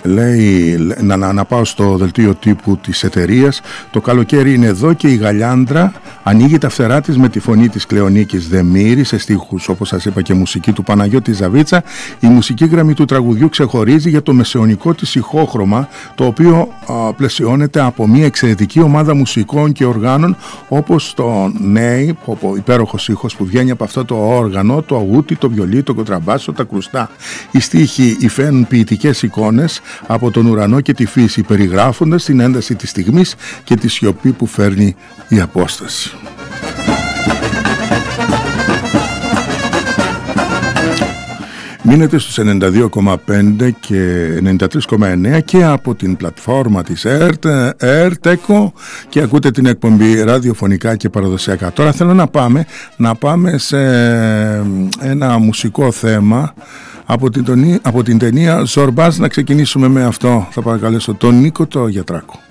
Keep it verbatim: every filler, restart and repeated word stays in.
λέει, να, να, να πάω στο δελτίο τύπου της εταιρείας. Το καλοκαίρι είναι εδώ και η Γαλιάνδρα ανοίγει τα φτερά της με τη φωνή της Κλεονίκης Δεμήρη, σε στίχους όπως σας είπα και μουσική του Παναγιώτη Ζαβίτσα. Η μουσική γραμμή του τραγουδιού ξεχωρίζει για το μεσαιωνικό της ηχόχρωμα, το οποίο α, πλαισιώνεται από μια εξαιρετική ομάδα μουσικών και οργάνων, όπως το νέι, ο υπέροχος ήχος που βγαίνει από αυτό το όργανο, το αγούτι, το βιολί, το κοντραμπάσο, τα κρουστά. Οι στίχοι υφαίνουν ποιητικές εικόνες από τον ουρανό και τη φύση, περιγράφοντας την ένταση της στιγμής και τη σιωπή που φέρνει η απόσταση. Μείνετε στους ενενήντα δύο κόμμα πέντε και ενενήντα τρία κόμμα εννέα και από την πλατφόρμα της ΕΡΤ, ΕΡΤ-ΕΚΟ, και ακούτε την εκπομπή ραδιοφωνικά και παραδοσιακά. Τώρα θέλω να πάμε, να πάμε σε ένα μουσικό θέμα από την, από την ταινία Ζορμπάς. Να ξεκινήσουμε με αυτό. Θα παρακαλέσω τον Νίκο το Γιατράκο.